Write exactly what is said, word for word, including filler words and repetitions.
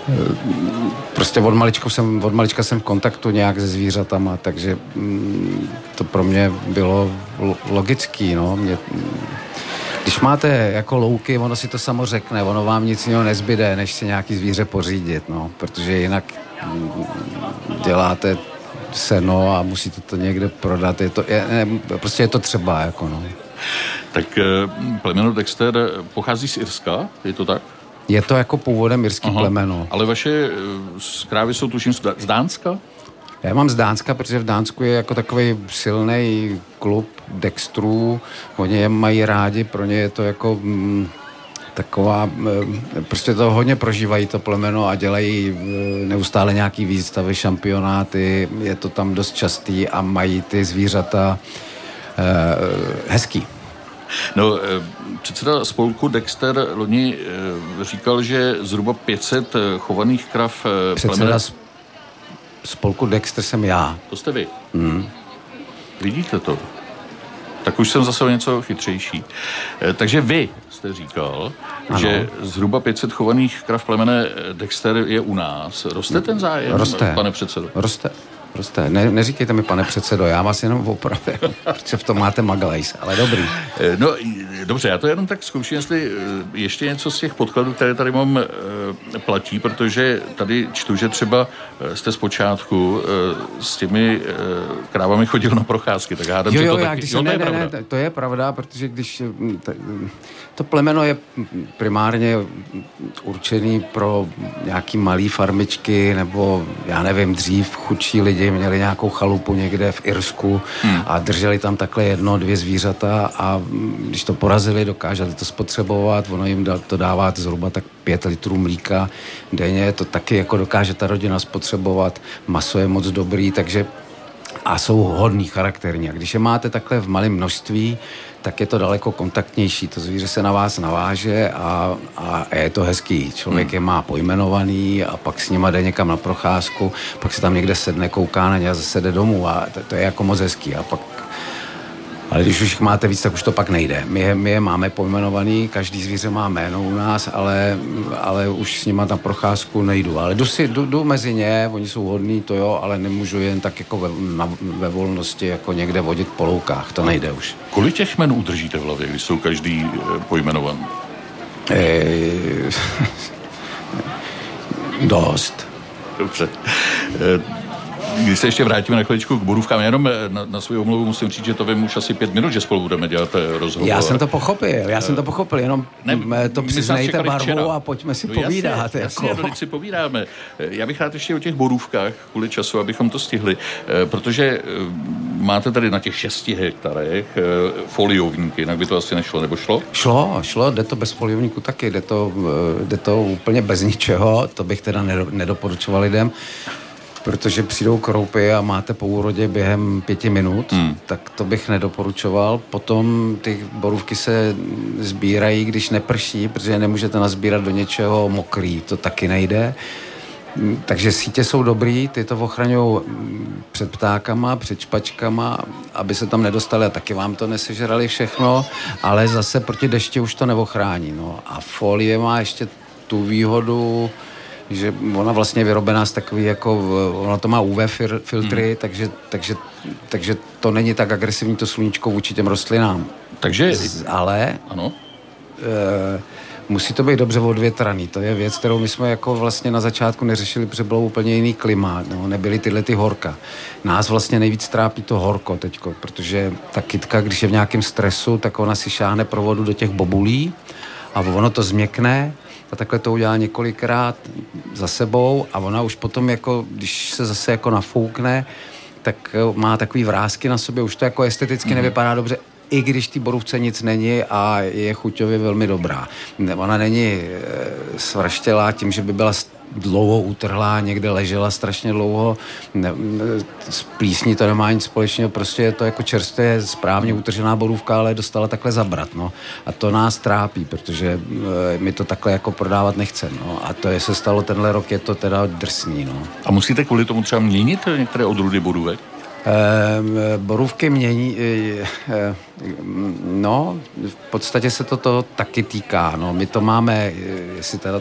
Prostě od malička jsem, od malička jsem v kontaktu nějak se zvířatama, takže to pro mě bylo logický, no. Mě, když máte jako louky, ono si to samo řekne, ono vám nic jiného nezbyde, než si nějaký zvíře pořídit, no, protože jinak děláte seno a musíte to někde prodat, je to, je, ne, prostě je to třeba, jako no. Tak plemeno Dexter pochází z Irska, je to tak? Je to jako původem irský Aha. plemeno. Ale vaše krávy jsou tuším z Dánska? Já mám z Dánska, protože v Dánsku je jako takový silný klub Dextrů. Oni je mají rádi, pro ně je to jako mm, taková, prostě to hodně prožívají to plemeno a dělají neustále nějaký výstavy, šampionáty, je to tam dost častý a mají ty zvířata eh, hezký. No, předseda spolku Dexter loni říkal, že zhruba pět set chovaných krav Předseda plemene... spolku Dexter jsem já. To jste vy. Mm. Vidíte to? Tak už jsem zase o něco chytřejší. Takže vy jste říkal, ano. že zhruba pět set chovaných krav plemene Dexter je u nás. Roste ten zájem, Roste. pane předsedo? Roste. Prostě ne, neříkejte mi, pane předsedo, já vás jenom opravím, protože v tom máte maglajs, ale dobrý. No, dobře, já to jenom tak zkouším, jestli ještě něco z těch podkladů, které tady mám, platí, protože tady čtu, že třeba jste zpočátku s těmi krávami chodil na procházky, tak hádám, jo, že jo, to já, taky... Když Jo, ne, to je ne, pravda. ne, to je pravda, protože když... To plemeno je primárně určený pro nějaký malý farmičky, nebo já nevím, dřív chudší lidi měli nějakou chalupu někde v Irsku hmm. a drželi tam takhle jedno, dvě zvířata a když to porazili, dokázali to spotřebovat, ono jim to dává zhruba tak pět litrů mlíka denně, to taky jako dokáže ta rodina spotřebovat, maso je moc dobrý, takže a jsou hodný charakterní. A když je máte takhle v malém množství, tak je to daleko kontaktnější. To zvíře se na vás naváže a, a je to hezký. Člověk hmm. je má pojmenovaný a pak s nima jde někam na procházku, pak se tam někde sedne, kouká na ně a zase jde domů a to, to je jako moc hezký. A pak ale když už jich máte víc, tak už to pak nejde. My je, my je máme pojmenovaný, každý zvíře má jméno u nás, ale, ale už s nima na procházku nejdu. Ale jdu, si, jdu, jdu mezi ně, oni jsou hodní, to jo, ale nemůžu jen tak jako ve, na, ve volnosti jako někde vodit po loukách, to nejde už. Kolik těch jmen udržíte v hlavě, když jsou každý pojmenovaný? E... Dost. Dobře. E... Když se ještě vrátíme na chviličku k borůvkám, jenom na, na svou omluvu musím říct, že to vím už asi pět minut, že spolu budeme dělat rozhovor. Já jsem to pochopil, já jsem to pochopil, jenom ne, to přiznejte barvu včera. A pojďme si no povídat. Jasně, jako. jasně, no, si povídáme. Já bych rád ještě o těch borůvkách kvůli času, abychom to stihli, protože máte tady na těch šesti hektarech foliovníky, jinak by to asi nešlo, nebo šlo? Šlo, šlo, jde to bez foliovníku taky, jde to, jde to úplně bez ničeho, to bych teda nedoporučoval lidem. Protože přijdou kroupy a máte po úrodě během pěti minut, hmm. tak to bych nedoporučoval. Potom ty borůvky se sbírají, když neprší, protože nemůžete nazbírat do něčeho mokrý, to taky nejde. Takže sítě jsou dobrý, ty to ochraňují před ptákama, před špačkama, aby se tam nedostali a taky vám to nesežrali všechno, ale zase proti dešti už to neochrání. No. A folie má ještě tu výhodu, že ona vlastně je vyrobená z takový jako, ona to má U V filtry, hmm. takže, takže, takže to není tak agresivní to sluníčko vůči těm rostlinám. Takže... Z, ale ano. E, musí to být dobře odvětraný. To je věc, kterou my jsme jako vlastně na začátku neřešili, protože bylo úplně jiný klima, no, nebyly tyhle ty horka. Nás vlastně nejvíc trápí to horko teďko, protože ta kytka, když je v nějakém stresu, tak ona si šáhne pro vodu do těch bobulí a ono to změkne. A takhle to udělá několikrát za sebou a ona už potom jako, když se zase jako nafoukne, tak má takový vrásky na sobě, už to jako esteticky mm. nevypadá dobře, i když ty borůvce nic není a je chuťově velmi dobrá. Ona není e, svrštělá tím, že by byla dlouho utrhlá, někde ležela strašně dlouho, ne, s plísní to nemá nic společného, prostě je to jako čerstvě správně utržená borůvka, ale dostala takhle zabrat, no. A to nás trápí, protože e, my to takhle jako prodávat nechceme, no. A to je se stalo tenhle rok, je to teda drsný, no. A musíte kvůli tomu třeba měnit některé odrůdy borůvek? E, borůvky mění, e, e, no, v podstatě se to, to taky týká, no, my to máme, jestli teda